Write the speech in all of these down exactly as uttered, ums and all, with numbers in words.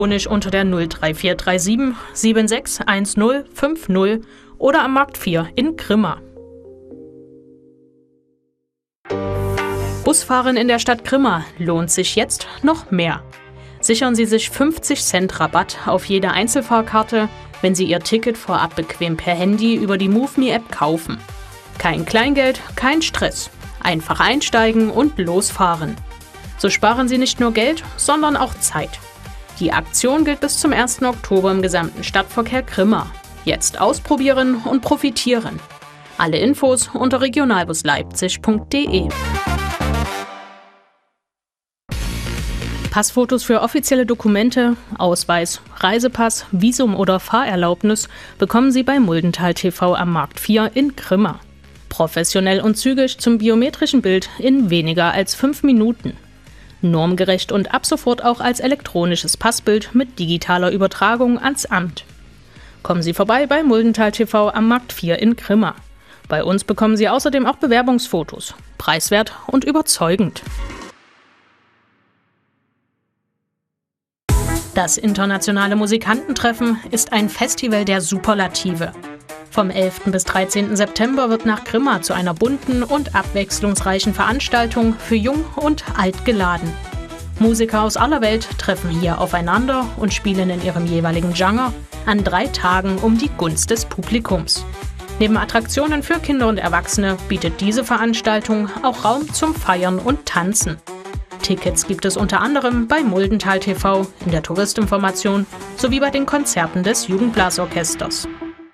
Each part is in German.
Telefonisch unter der null drei vier drei sieben sieben sechs eins null fünf null oder am Markt vier in Grimma. Busfahren in der Stadt Grimma lohnt sich jetzt noch mehr. Sichern Sie sich fünfzig Cent Rabatt auf jede Einzelfahrkarte, wenn Sie Ihr Ticket vorab bequem per Handy über die MoveMe-App kaufen. Kein Kleingeld, kein Stress. Einfach einsteigen und losfahren. So sparen Sie nicht nur Geld, sondern auch Zeit. Die Aktion gilt bis zum ersten Oktober im gesamten Stadtverkehr Grimma. Jetzt ausprobieren und profitieren. Alle Infos unter regionalbusleipzig punkt de. Passfotos für offizielle Dokumente, Ausweis, Reisepass, Visum oder Fahrerlaubnis bekommen Sie bei Muldental T V am Markt vier in Grimma. Professionell und zügig zum biometrischen Bild in weniger als fünf Minuten. Normgerecht und ab sofort auch als elektronisches Passbild mit digitaler Übertragung ans Amt. Kommen Sie vorbei bei Muldental T V am Markt vier in Grimma. Bei uns bekommen Sie außerdem auch Bewerbungsfotos. Preiswert und überzeugend. Das internationale Musikantentreffen ist ein Festival der Superlative. Vom elften bis dreizehnten September wird nach Grimma zu einer bunten und abwechslungsreichen Veranstaltung für Jung und Alt geladen. Musiker aus aller Welt treffen hier aufeinander und spielen in ihrem jeweiligen Genre an drei Tagen um die Gunst des Publikums. Neben Attraktionen für Kinder und Erwachsene bietet diese Veranstaltung auch Raum zum Feiern und Tanzen. Tickets gibt es unter anderem bei Muldental T V, in der Touristinformation sowie bei den Konzerten des Jugendblasorchesters.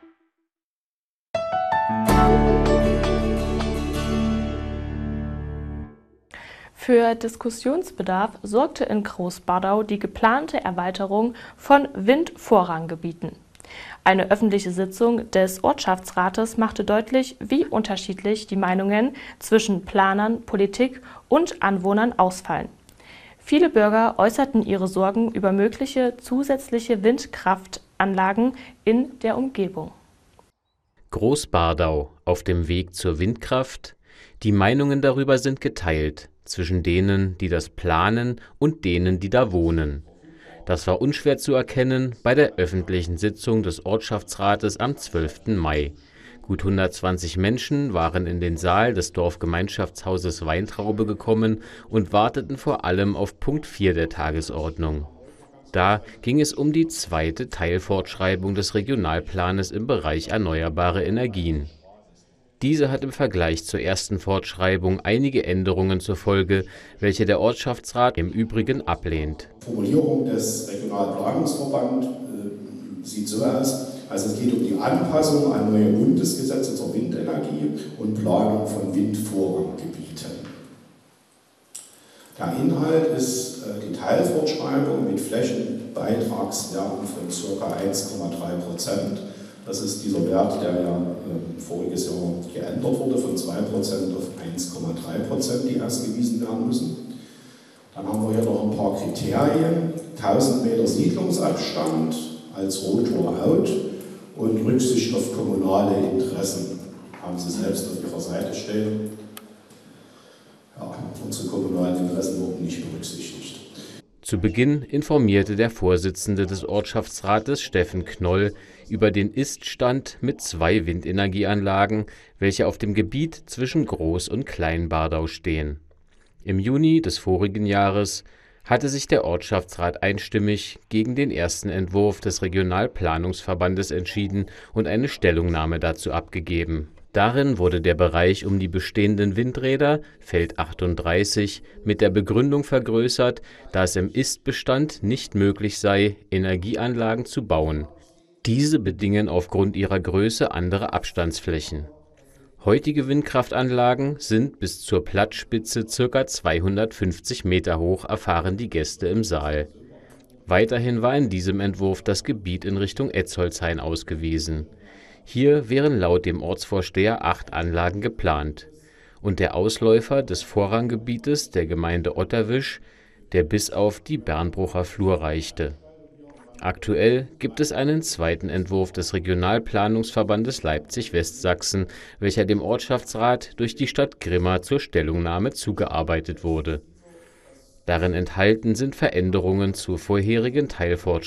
Für Diskussionsbedarf sorgte in Großbardau die geplante Erweiterung von Windvorranggebieten. Eine öffentliche Sitzung des Ortschaftsrates machte deutlich, wie unterschiedlich die Meinungen zwischen Planern, Politik und Anwohnern ausfallen. Viele Bürger äußerten ihre Sorgen über mögliche zusätzliche Windkraftanlagen in der Umgebung. Großbardau auf dem Weg zur Windkraft. Die Meinungen darüber sind geteilt zwischen denen, die das planen, und denen, die da wohnen. Das war unschwer zu erkennen bei der öffentlichen Sitzung des Ortschaftsrates am zwölften Mai. Gut hundertzwanzig Menschen waren in den Saal des Dorfgemeinschaftshauses Weintraube gekommen und warteten vor allem auf Punkt vier der Tagesordnung. Da ging es um die zweite Teilfortschreibung des Regionalplanes im Bereich erneuerbare Energien. Diese hat im Vergleich zur ersten Fortschreibung einige Änderungen zur Folge, welche der Ortschaftsrat im Übrigen ablehnt. Die Formulierung des Regionalplanungsverbands äh, sieht so aus, also es geht um die Anpassung an neue Bundesgesetze zur Windenergie und Planung von Windvorranggebieten. Der Inhalt ist äh, die Teilfortschreibung mit Flächenbeitragswerten von ca. eins Komma drei Prozent. Das ist dieser Wert, der ja äh, voriges Jahr geändert wurde, von zwei Prozent auf eins Komma drei Prozent, die ausgewiesen werden müssen. Dann haben wir hier noch ein paar Kriterien. tausend Meter Siedlungsabstand als Rotor-Out und Rücksicht auf kommunale Interessen. Haben Sie selbst auf Ihrer Seite stehen. Ja, unsere kommunalen Interessen wurden nicht berücksichtigt. Zu Beginn informierte der Vorsitzende des Ortschaftsrates, Steffen Knoll, über den Ist-Stand mit zwei Windenergieanlagen, welche auf dem Gebiet zwischen Groß- und Kleinbardau stehen. Im Juni des vorigen Jahres hatte sich der Ortschaftsrat einstimmig gegen den ersten Entwurf des Regionalplanungsverbandes entschieden und eine Stellungnahme dazu abgegeben. Darin wurde der Bereich um die bestehenden Windräder, Feld achtunddreißig, mit der Begründung vergrößert, da es im Ist-Bestand nicht möglich sei, Energieanlagen zu bauen. Diese bedingen aufgrund ihrer Größe andere Abstandsflächen. Heutige Windkraftanlagen sind bis zur Plattspitze ca. zweihundertfünfzig Meter hoch, erfahren die Gäste im Saal. Weiterhin war in diesem Entwurf das Gebiet in Richtung Etzolshain ausgewiesen. Hier wären laut dem Ortsvorsteher acht Anlagen geplant und der Ausläufer des Vorranggebietes der Gemeinde Otterwisch, der bis auf die Bernbrucher Flur reichte. Aktuell gibt es einen zweiten Entwurf des Regionalplanungsverbandes Leipzig-Westsachsen, welcher dem Ortschaftsrat durch die Stadt Grimma zur Stellungnahme zugearbeitet wurde. Darin enthalten sind Veränderungen zur vorherigen Teilfortschreibung